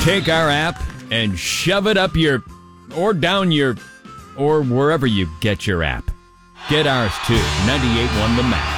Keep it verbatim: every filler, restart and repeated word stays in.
Take our app and shove it up your, or down your, or wherever you get your app. Get ours too. ninety-eight point one The Max.